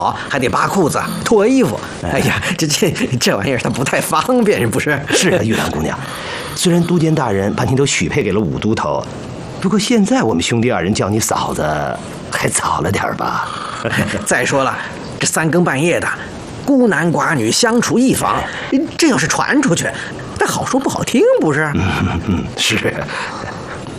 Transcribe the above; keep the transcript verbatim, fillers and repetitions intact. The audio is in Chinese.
还得扒裤子、脱衣服。哎呀，这这这玩意儿它不太方便，不是？ 是啊，玉兰姑娘，虽然都监大人把你都许配给了武都头，不过现在我们兄弟二人叫你嫂子，还早了点吧？ 再说了，这三更半夜的，孤男寡女相处一房，这要是传出去，那好说不好听，不是？ 嗯嗯，是。